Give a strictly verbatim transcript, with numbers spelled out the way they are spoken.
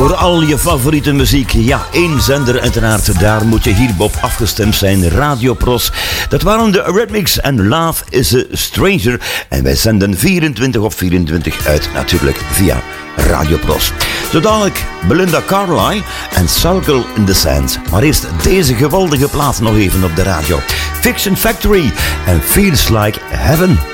Voor al je favoriete muziek, ja, één zender uiteraard, daar moet je hierop afgestemd zijn, Radio Pros. Dat waren de Eurythmics en Love is a Stranger. En wij zenden vierentwintig op vierentwintig uit, natuurlijk via Radio Pros. Zo dadelijk Belinda Carlisle en Circle in the Sand. Maar eerst deze geweldige plaat nog even op de radio. Fiction Factory en Feels Like Heaven.